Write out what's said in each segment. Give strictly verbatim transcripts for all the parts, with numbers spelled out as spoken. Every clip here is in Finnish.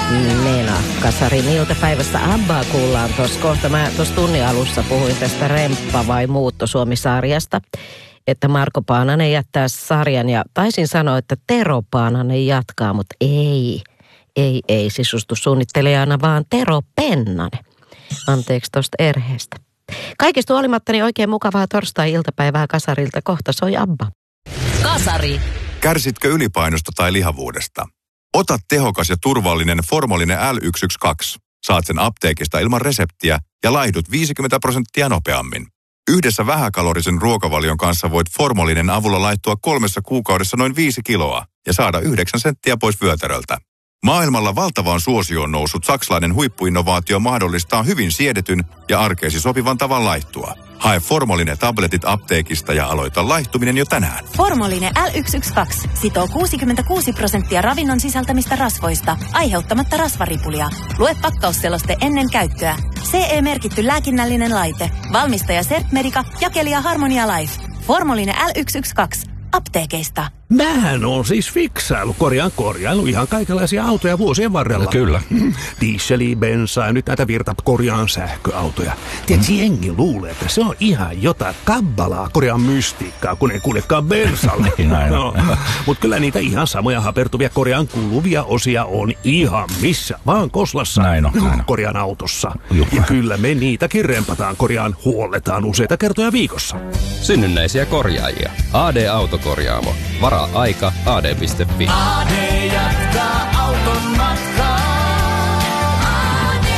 Nena Kasarin iltapäivässä Abbaa kuullaan tuossa kohta. Mä tuossa tunnin alussa puhuin tästä Remppa vai muutto Suomi-sarjasta, että Marko Paananen jättää sarjan ja taisin sanoa, että Tero Paananen jatkaa, mutta ei, ei, ei sisustussuunnittelijana, vaan Tero Pennanen. Anteeksi tuosta erheestä. Kaikista huolimatta niin oikein mukavaa torstai-iltapäivää Kasarilta. Kohta soi Abba. Kasari. Kärsitkö ylipainosta tai lihavuudesta? Ota tehokas ja turvallinen Formolinen L yksi yksi kaksi. Saat sen apteekista ilman reseptiä ja laihdut viisikymmentä prosenttia nopeammin. Yhdessä vähäkalorisen ruokavalion kanssa voit Formolinen avulla laittua kolmessa kuukaudessa noin viisi kiloa ja saada yhdeksän senttiä pois vyötäröltä. Maailmalla valtavaan suosioon noussut saksalainen huippuinnovaatio mahdollistaa hyvin siedetyn ja arkeesi sopivan tavan laihtua. Hae Formolinen tabletit apteekista ja aloita laihtuminen jo tänään. Formolinen L yksi yksi kaksi sitoo kuusikymmentäkuusi prosenttia ravinnon sisältämistä rasvoista, aiheuttamatta rasvaripulia. Lue pakkausseloste ennen käyttöä. C E-merkitty lääkinnällinen laite. Valmistaja Sertmedica, jakelija Harmonia Life. Formolinen L yksi yksi kaksi. Apteekeista. Mähän on siis fiksailu, korjaan korjailu ihan kaikenlaisia autoja vuosien varrella. No kyllä. Dieseliä, bensaa ja nyt näitä virta korjaan sähköautoja. Tiedätkö, mm. jengi luulee, että se on ihan jotain kabbalaa korjaan mystiikkaa, kun ei kuljekaan bensalla. Niin, no, mutta kyllä niitä ihan samoja hapertuvia korjaan kuluvia osia on ihan missä vaan Koslassa näin on, näin on. korjaan autossa. Juh. Ja kyllä me niitäkin rempataan korjaan, huolletaan useita kertoja viikossa. Synnynnäisiä korjaajia. A D-autokorjaamo. Varaa aika A D piste F I. A D jatkaa auton matkaa. A D.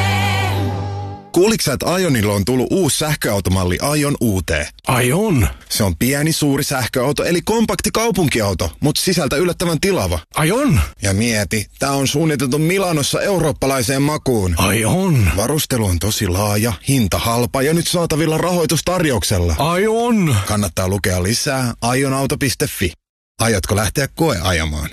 Kuuliks sä, että Ionilla on tullut uusi sähköautomalli Ion U T? Ai on? Se on pieni, suuri sähköauto, eli kompakti kaupunkiauto, mutta sisältä yllättävän tilava. Ai on? Ja mieti, tää on suunniteltu Milanossa eurooppalaiseen makuun. Ai on? Varustelu on tosi laaja, hinta halpa ja nyt saatavilla rahoitustarjouksella. Ai on? Kannattaa lukea lisää ionauto piste F I. Aiotko lähteä koeajamaan?